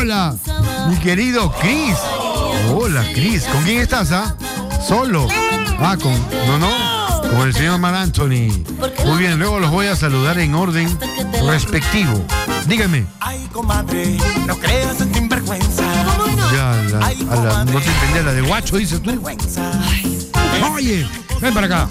Hola, mi querido Cris. Hola, Cris. ¿Con quién estás, ah? ¿Solo? Ah, con el señor Mar Anthony. Muy bien, luego los voy a saludar en orden respectivo. Dígame. Ay, comadre, no creas en sinvergüenza. Ya, no te entendía, la de guacho, dices tú. Oye, ven para acá.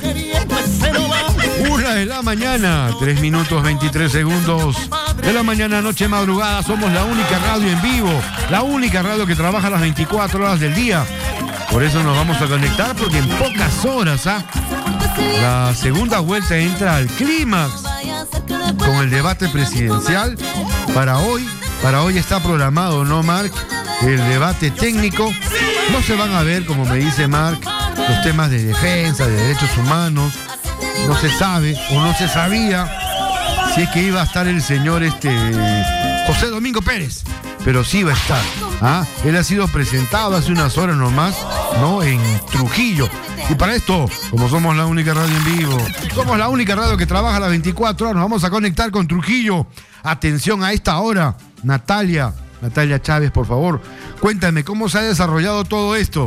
1:00 a.m, 3 minutos 23 segundos de la mañana, noche, madrugada. Somos la única radio en vivo, la única radio que trabaja las 24 horas del día. Por eso nos vamos a conectar, porque en pocas horas, la segunda vuelta entra al clímax con el debate presidencial. Para hoy está programado, ¿no, Marc? El debate técnico. No se van a ver, como me dice Marc, los temas de defensa, de derechos humanos. No se sabe o no se sabía si es que iba a estar el señor José Domingo Pérez, pero sí va a estar. Él ha sido presentado hace unas horas nomás, ¿no? En Trujillo. Y para esto, como somos la única radio en vivo, somos la única radio que trabaja las 24 horas, nos vamos a conectar con Trujillo. Atención a esta hora, Natalia Chávez, por favor, cuéntame cómo se ha desarrollado todo esto.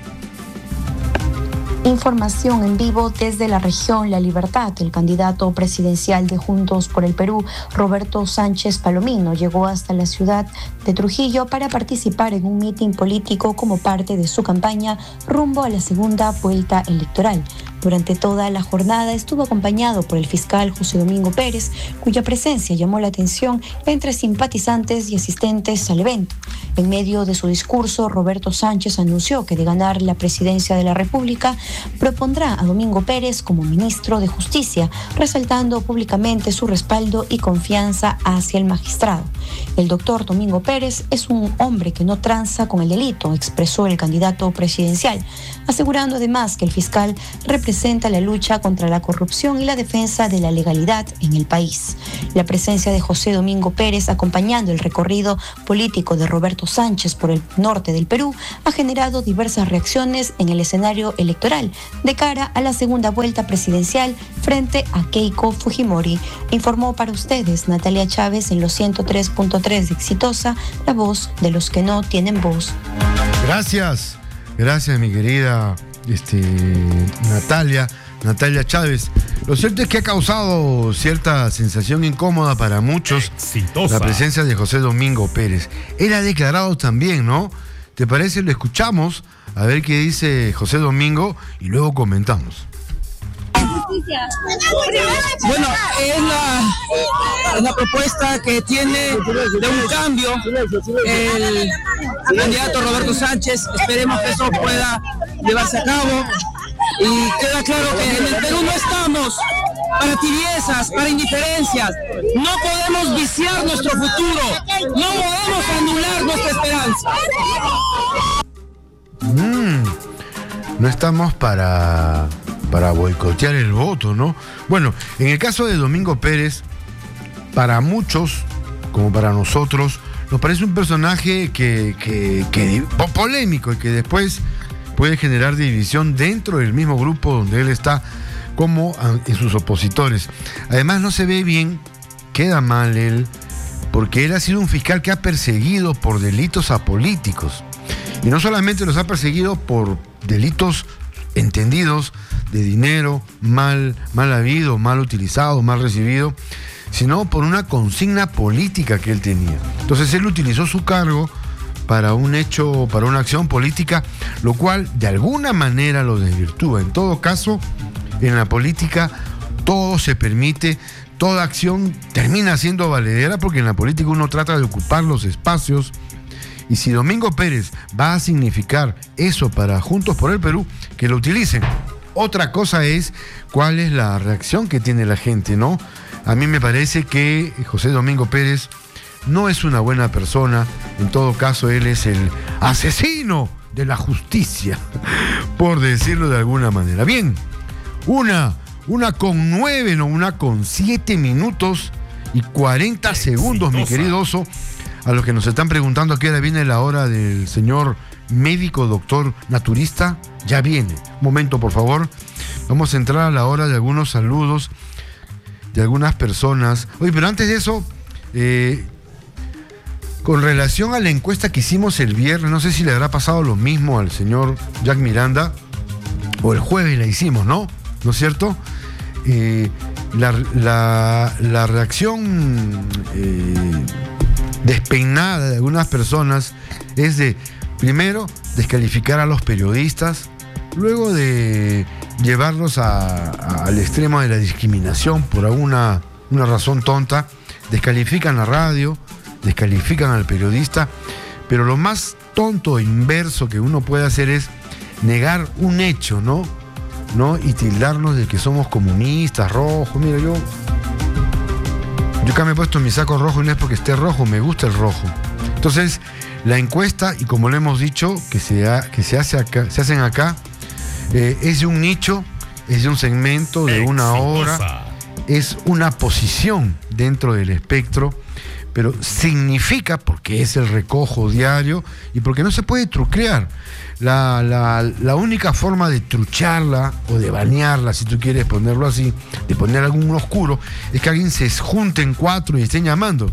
Información en vivo desde la región La Libertad. El candidato presidencial de Juntos por el Perú, Roberto Sánchez Palomino, llegó hasta la ciudad de Trujillo para participar en un mitin político como parte de su campaña rumbo a la segunda vuelta electoral. Durante toda la jornada estuvo acompañado por el fiscal José Domingo Pérez, cuya presencia llamó la atención entre simpatizantes y asistentes al evento. En medio de su discurso, Roberto Sánchez anunció que de ganar la presidencia de la República, propondrá a Domingo Pérez como ministro de Justicia, resaltando públicamente su respaldo y confianza hacia el magistrado. El doctor Domingo Pérez es un hombre que no tranza con el delito, expresó el candidato presidencial, asegurando además que el fiscal representa la lucha contra la corrupción y la defensa de la legalidad en el país. La presencia de José Domingo Pérez acompañando el recorrido político de Roberto Sánchez por el norte del Perú ha generado diversas reacciones en el escenario electoral de cara a la segunda vuelta presidencial frente a Keiko Fujimori. Informó para ustedes Natalia Chávez en los 103.3 de Exitosa, la voz de los que no tienen voz. Gracias mi querida Natalia Chávez. Lo cierto es que ha causado cierta sensación incómoda para muchos la presencia de José Domingo Pérez. Él ha declarado también, ¿no? ¿Te parece? Lo escuchamos, a ver qué dice José Domingo y luego comentamos. Bueno, es la propuesta que tiene de un cambio el candidato Roberto Sánchez. Esperemos que eso pueda llevarse a cabo. Y queda claro que en el Perú no estamos para tibiezas, para indiferencias. No podemos viciar nuestro futuro. No podemos anular nuestra esperanza. No estamos para boicotear el voto, ¿no? Bueno, en el caso de Domingo Pérez, para muchos, como para nosotros, nos parece un personaje que polémico y que después puede generar división dentro del mismo grupo donde él está, como en sus opositores. Además, no se ve bien, queda mal él, porque él ha sido un fiscal que ha perseguido por delitos a políticos. Y no solamente los ha perseguido por delitos entendidos de dinero, mal habido, mal utilizado, mal recibido, sino por una consigna política que él tenía. Entonces él utilizó su cargo para un hecho, para una acción política, lo cual de alguna manera lo desvirtúa. En todo caso, en la política todo se permite, toda acción termina siendo valedera, porque en la política uno trata de ocupar los espacios. Y si Domingo Pérez va a significar eso para Juntos por el Perú, que lo utilicen. Otra cosa es cuál es la reacción que tiene la gente, ¿no? A mí me parece que José Domingo Pérez no es una buena persona. En todo caso, él es el asesino de la justicia, por decirlo de alguna manera. Bien, una con 9, no, una con 7 minutos y 40 segundos, mi querido Oso. A los que nos están preguntando a qué hora viene la hora del señor médico, doctor, naturista, ya viene. Un momento, por favor. Vamos a entrar a la hora de algunos saludos de algunas personas. Oye, pero antes de eso, Con relación a la encuesta que hicimos el viernes, no sé si le habrá pasado lo mismo al señor Jack Miranda, o el jueves la hicimos, ¿no? ¿No es cierto? La reacción despeinada de algunas personas es de, primero, descalificar a los periodistas, luego de llevarlos al extremo de la discriminación por una razón tonta, descalifican la radio, descalifican al periodista, pero lo más tonto e inverso que uno puede hacer es negar un hecho, ¿no? Y tildarnos de que somos comunistas, rojos. Mira, yo acá me he puesto mi saco rojo y no es porque esté rojo, me gusta el rojo. Entonces, la encuesta, y como lo hemos dicho, que se hacen acá, es de un nicho, es de un segmento de una hora, es una posición dentro del espectro, pero significa, porque es el recojo diario y porque no se puede truquear. La única forma de trucharla o de banearla, si tú quieres ponerlo así, de poner algún oscuro, es que alguien se junte en 4 y estén llamando.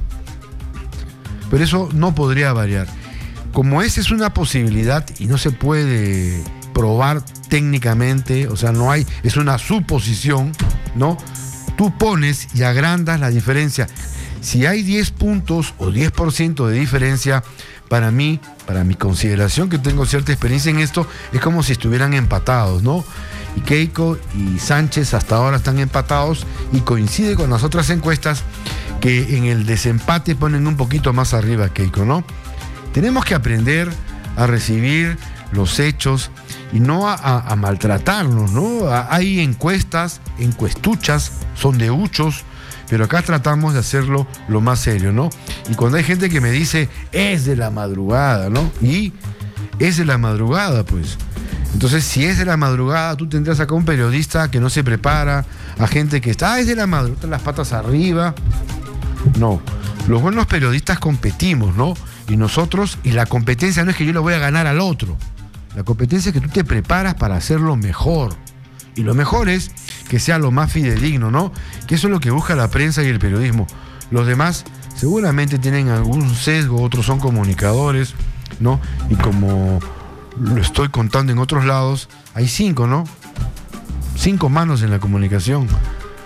Pero eso no podría variar. Como esa es una posibilidad y no se puede probar técnicamente, o sea, no hay, es una suposición, ¿no? Tú pones y agrandas la diferencia. Si hay 10 puntos o 10% de diferencia, para mí, para mi consideración, que tengo cierta experiencia en esto, es como si estuvieran empatados, ¿no? Y Keiko y Sánchez hasta ahora están empatados y coincide con las otras encuestas que en el desempate ponen un poquito más arriba a Keiko, ¿no? Tenemos que aprender a recibir los hechos y no a maltratarnos, ¿no? Hay encuestas, encuestuchas, son de uchos, pero acá tratamos de hacerlo lo más serio, ¿no? Y cuando hay gente que me dice, es de la madrugada, ¿no? Y es de la madrugada, pues. Entonces, si es de la madrugada, tú tendrás acá un periodista que no se prepara, a gente que está, es de la madrugada, las patas arriba. No, los buenos periodistas competimos, ¿no? Y la competencia no es que yo le voy a ganar al otro. La competencia es que tú te preparas para hacerlo mejor. Y lo mejor es que sea lo más fidedigno, ¿no? Que eso es lo que busca la prensa y el periodismo. Los demás seguramente tienen algún sesgo, otros son comunicadores, ¿no? Y como lo estoy contando en otros lados, hay 5, ¿no? 5 manos en la comunicación.